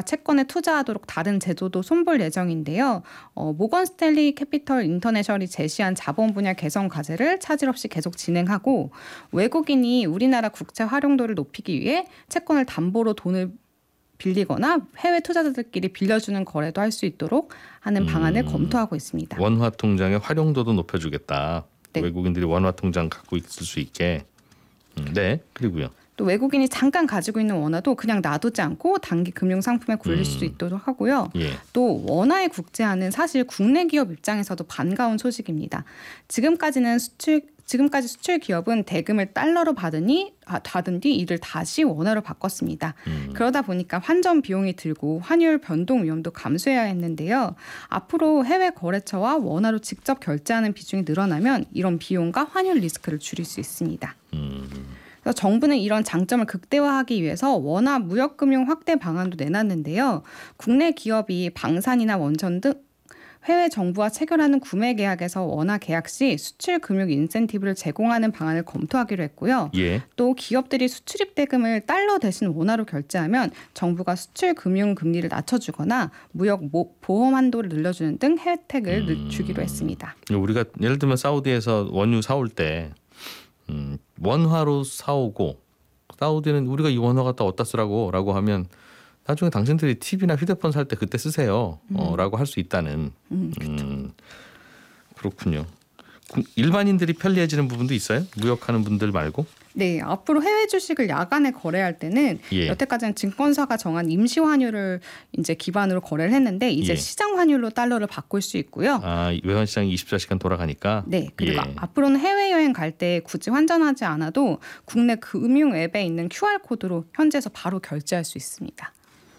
채권에 투자하도록 다른 제도도 손볼 예정인데요. 모건 스탠리 캐피털 인터내셔널이 제시한 자본 분야 개선 과제를 차질 없이 계속 진행하고 외국인이 우리나라 국채 활용도를 높이기 위해 채권을 담보로 돈을 빌리거나 해외 투자자들끼리 빌려주는 거래도 할 수 있도록 하는 방안을 검토하고 있습니다. 원화 통장의 활용도도 높여주겠다. 네. 외국인들이 원화 통장 갖고 있을 수 있게. 네, 그리고요. 또 외국인이 잠깐 가지고 있는 원화도 그냥 놔두지 않고 단기 금융 상품에 굴릴 수 있도록 하고요. 예. 또 원화의 국제화는 사실 국내 기업 입장에서도 반가운 소식입니다. 지금까지 수출 기업은 대금을 달러로 받은 뒤 이를 다시 원화로 바꿨습니다. 그러다 보니까 환전 비용이 들고 환율 변동 위험도 감수해야 했는데요. 앞으로 해외 거래처와 원화로 직접 결제하는 비중이 늘어나면 이런 비용과 환율 리스크를 줄일 수 있습니다. 그래서 정부는 이런 장점을 극대화하기 위해서 원화 무역금융 확대 방안도 내놨는데요. 국내 기업이 방산이나 원전 등 해외 정부와 체결하는 구매 계약에서 원화 계약 시 수출 금융 인센티브를 제공하는 방안을 검토하기로 했고요. 예. 또 기업들이 수출입 대금을 달러 대신 원화로 결제하면 정부가 수출 금융 금리를 낮춰주거나 무역 보험 한도를 늘려주는 등 혜택을 주기로 했습니다. 우리가 예를 들면 사우디에서 원유 사올 때 원화로 사오고 사우디는 우리가 이 원화 갖다 어디다 쓰라고 라고 나중에 당신들이 TV나 휴대폰 살 때 그때 쓰세요 라고 할 수 있다는 그렇군요. 일반인들이 편리해지는 부분도 있어요? 무역하는 분들 말고? 네, 앞으로 해외 주식을 야간에 거래할 때는 여태까지는 증권사가 정한 임시 환율을 이제 기반으로 거래를 했는데 이제 시장 환율로 달러를 바꿀 수 있고요. 외환 시장이 24시간 돌아가니까. 네, 그리고 앞으로는 해외 여행 갈 때 굳이 환전하지 않아도 국내 금융 앱에 있는 QR 코드로 현지에서 바로 결제할 수 있습니다.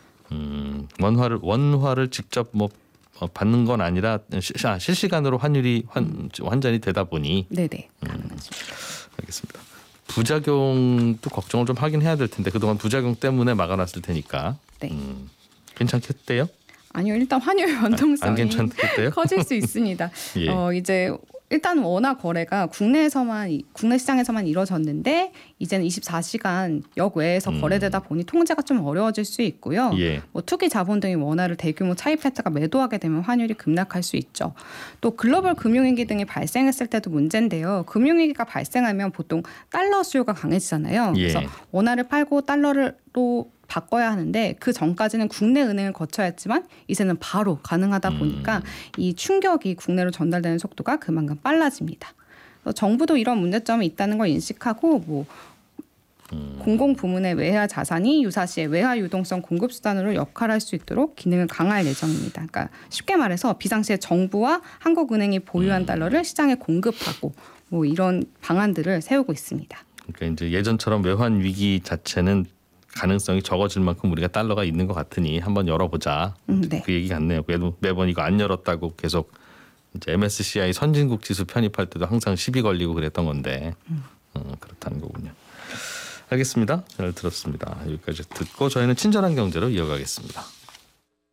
원화를 직접 받는 건 아니라 실시간으로 환율이 환전이 되다 보니. 네네. 가능하십니다. 알겠습니다. 부작용도 걱정을 좀 하긴 해야 될 텐데 그동안 부작용 때문에 막아놨을 테니까. 네. 괜찮겠대요? 아니요, 일단 환율 변동성이 안 괜찮겠대요? 커질 수 있습니다. 예. 이제 일단 원화 거래가 국내 시장에서만 이루어졌는데 이제는 24시간 역외에서 거래되다 보니 통제가 좀 어려워질 수 있고요. 투기 자본 등이 원화를 대규모 차입했다가 매도하게 되면 환율이 급락할 수 있죠. 또 글로벌 금융위기 등이 발생했을 때도 문제인데요. 금융위기가 발생하면 보통 달러 수요가 강해지잖아요. 그래서 원화를 팔고 달러로 바꿔야 하는데 그 전까지는 국내 은행을 거쳐야 했지만 이제는 바로 가능하다 보니까 이 충격이 국내로 전달되는 속도가 그만큼 빨라집니다. 그래서 정부도 이런 문제점이 있다는 걸 인식하고 공공 부문의 외화 자산이 유사시에 외화 유동성 공급 수단으로 역할할 수 있도록 기능을 강화할 예정입니다. 그러니까 쉽게 말해서 비상시에 정부와 한국은행이 보유한 달러를 시장에 공급하고 이런 방안들을 세우고 있습니다. 그러니까 이제 예전처럼 외환 위기 자체는 가능성이 적어질 만큼 우리가 달러가 있는 것 같으니 한번 열어보자. 네. 그 얘기 같네요. 매번 이거 안 열었다고 계속 이제 MSCI 선진국 지수 편입할 때도 항상 시비 걸리고 그랬던 건데 그렇다는 거군요. 알겠습니다. 잘 들었습니다. 여기까지 듣고 저희는 친절한 경제로 이어가겠습니다.